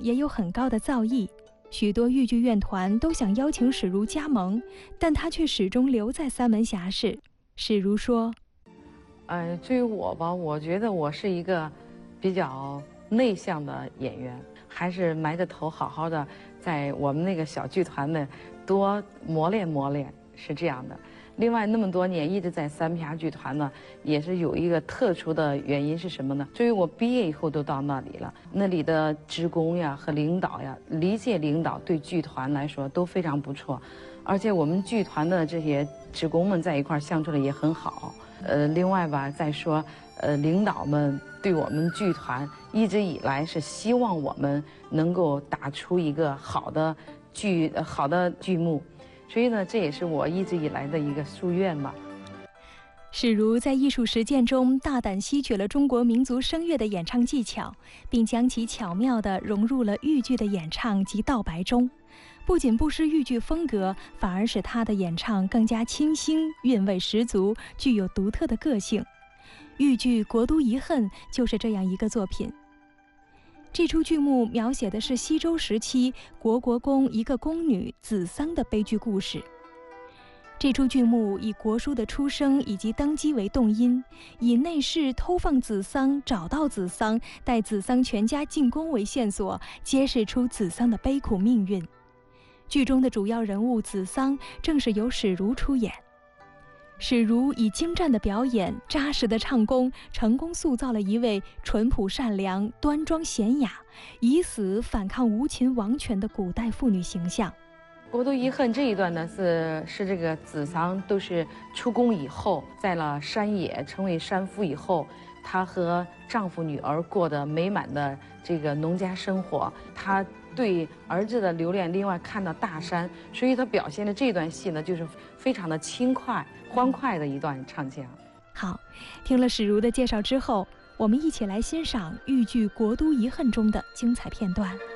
也有很高的造诣，许多豫剧院团都想邀请史如加盟，但他却始终留在三门峡市。史如说： 至于我吧，我觉得我是一个比较内向的演员，还是埋着头好好的在我们那个小剧团呢多磨练磨练，是这样的。另外那么多年一直在三门峡剧团呢，也是有一个特殊的原因是什么呢？至于我毕业以后都到那里了，那里的职工呀和领导呀，历届领导对剧团来说都非常不错，而且我们剧团的这些职工们在一块相处的也很好。另外吧，再说，领导们对我们剧团一直以来是希望我们能够打出一个好的剧目。所以呢，这也是我一直以来的一个夙愿吧。 史如在艺术实践中大胆吸取了中国民族声乐的演唱技巧，并将其巧妙地融入了豫剧的演唱及道白中。不仅不失豫剧风格，反而使他的演唱更加清新，韵味十足，具有独特的个性。豫剧《国都遗恨》就是这样一个作品。这出剧目描写的是西周时期国公一个宫女子桑的悲剧故事。这出剧目以国叔的出生以及登基为动因，以内侍偷放子桑、找到子桑、带子桑全家进宫为线索，揭示出子桑的悲苦命运。剧中的主要人物子桑正是由史如出演。史如以精湛的表演、扎实的唱功，成功塑造了一位淳朴善良、端庄娴雅，以死反抗无情王权的古代妇女形象。 国都遗恨这一段呢，是这个子桑都是出宫以后，在了山野，成为山夫以后，她和丈夫女儿过得美满的这个农家生活，她对儿子的留恋，另外看到大山，所以她表现的这段戏呢，就是非常的轻快、欢快的一段唱腔。 好，听了史如的介绍之后，我们一起来欣赏豫剧《国都遗恨》中的精彩片段。